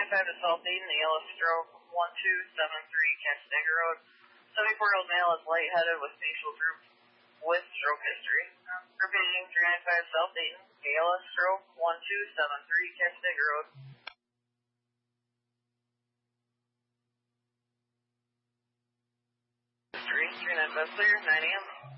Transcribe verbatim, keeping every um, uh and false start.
ninety-five to South Dayton, A L S stroke one two seven three, Castaga Road. seventy-four-year-old male is lightheaded with facial droop with stroke history. Repeating, three ninety-five South Dayton, A L S stroke one two seven three, Castaga Road. three ninety-five clear, nine A M